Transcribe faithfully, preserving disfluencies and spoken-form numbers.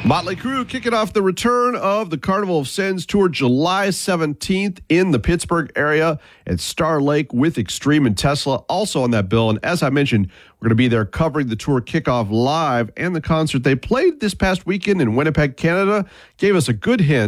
Motley Crue kicking off the return of the Carnival of Sins tour July seventeenth in the Pittsburgh area at Star Lake with Extreme and Tesla also on that bill. And as I mentioned, we're going to be there covering the tour kickoff live and the concert they played this past weekend in Winnipeg, Canada. Gave us a good hint